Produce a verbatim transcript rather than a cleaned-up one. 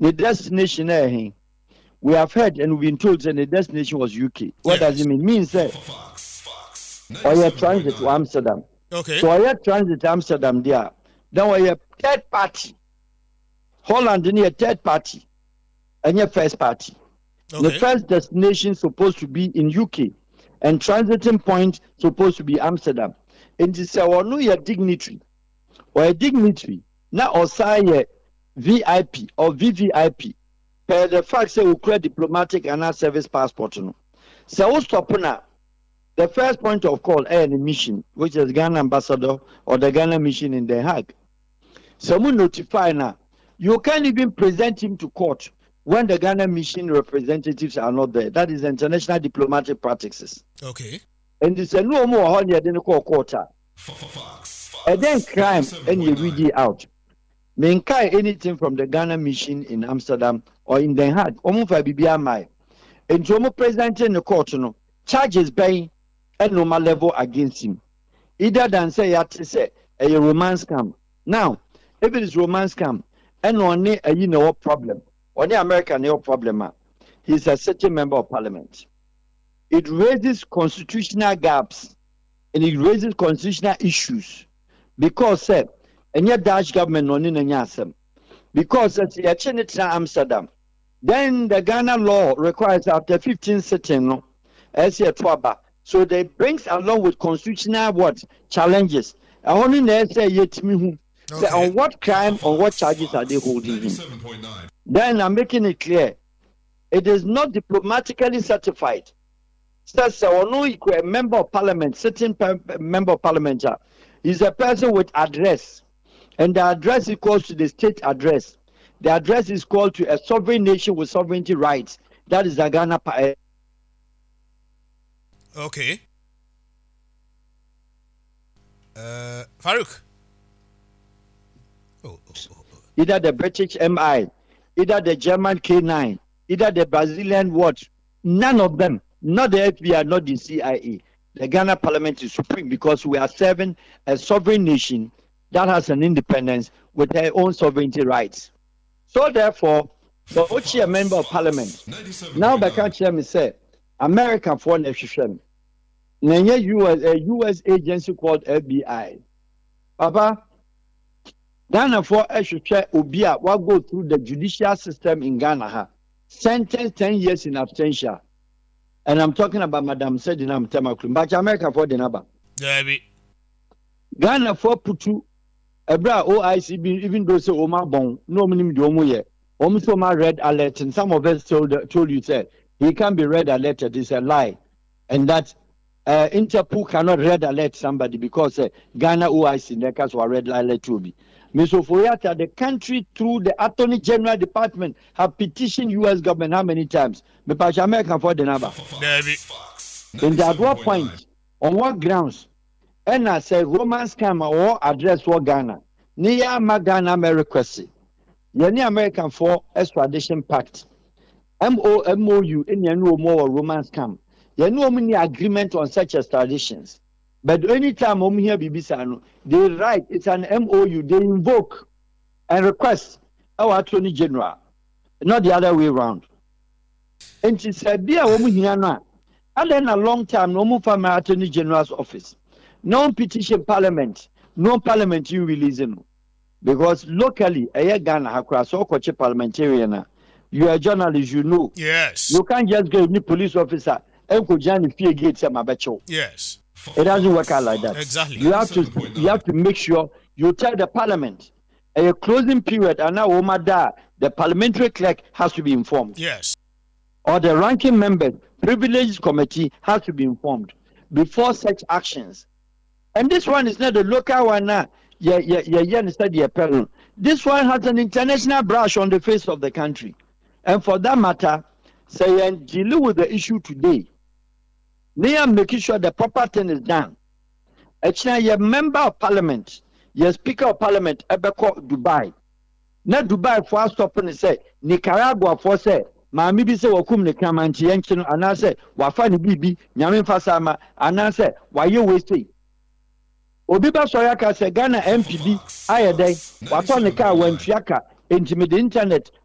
the destination eh, we have heard and we've been told that the destination was U K. What yes. does it mean? It means that or you transit to Amsterdam. Okay. So you transit to Amsterdam there. Then we have third party. Holland in a third party. And your first party. Okay. The first destination supposed to be in U K. And transiting point supposed to be Amsterdam. And this is our new dignitary. Or a dignitary. Now or say V I P or V V I P. Per the fact say we create diplomatic and our service passport. No. So we stop now. The first point of call is the mission, which is Ghana ambassador or the Ghana mission in Den Haag. So we notify now. You can't even present him to court when the Ghana mission representatives are not there. That is international diplomatic practices. Okay. And it's a no more honey than a court. And then crime and you read it out. Menkai anything from the Ghana mission in Amsterdam or in Den Haag. Omufa bibia mai. And so presenting the court no charges by a normal level against him. Either than say you have to say a romance scam. Now, if it is romance scam, and only a you know problem, only American no problem. He's a sitting member of parliament. It raises constitutional gaps and it raises constitutional issues because said and your Dutch government no in anyasem. Because it's a change to Amsterdam. Then the Ghana law requires after fifteen sitting no as a twaba. So they brings along with constitutional what challenges. I only know say yet me who say on what crime or what charges are they holding him. Then I'm making it clear. It is not diplomatically certified. Says so no equal a member of parliament, sitting member of parliament is a person with address. And the address equals to the state address. The address is called to a sovereign nation with sovereignty rights. That is the Ghana. Okay. Uh, Farouk. Oh, oh, oh, oh. Either the British M I, either the German K nine, either the Brazilian what? None of them. Not the F B I, not the C I A. The Ghana Parliament is supreme because we are serving a sovereign nation that has an independence with their own sovereignty rights. So therefore, the Ochi a member of parliament. Now the country me say, American foreign official. Nanya U S a U S agency called F B I. Papa, Ghana for Eshuche Obia will go through the judicial system in Ghana. Ha. Sentenced ten years in absentia. And I'm talking about Madam Sedinam Temaklum. But America for the number. Ghana for Putu. Ebra O I C B, even though say Omar Bon, no minimum domoye. Almost Omar red alert, and some of us told told you said he can be red alerted. It's a lie, and that uh, Interpol cannot red alert somebody because uh, Ghana O I C nekas were red alert to be. Mister Foyata, the country through the Attorney General Department have petitioned U S government how many times? Me pa American for the number. In that what point, on what grounds? And I say Roman scam or address for Ghana. Near Magana request. Yeni American for extradition pact. M O M O U in your no more Roman scam. You know many agreement on such extraditions. But anytime I'm here, B B C, they write it's an M O U. They invoke and request our Attorney General, not the other way around. And she said, "Be a woman here now." And then a long time, no more from my Attorney General's office. No petition parliament, no parliament you release them. Because locally, a Ghana Hakra, so coach parliamentarian, you are a journalist, you know. Yes. You can't just go any police officer and go join the fear gates and my betcho. Yes. It doesn't work out like that. Exactly. You have to you have to make sure you tell the parliament a closing period and now Omada, the parliamentary clerk has to be informed. Yes. Or the ranking member, privileged committee has to be informed before such actions. And this one is not the local one now. Yeah, yeah, yeah, yeah, instead of parent. This one has an international brush on the face of the country. And for that matter, say and deal with the issue today. They are making sure the proper thing is done. Actually, you're a member of parliament, you're a speaker of parliament, Ebeko Dubai. Not Dubai for stopping and say, Nicaragua for say, Mami bi say wakum ne kamanchi yenchino, and I say, Wafani bibi, Nyamin Fasama, and I say, why you wasting? Obiba Soyaka say Ghana M P B ayede wato ne ka wantwiaka enti me the internet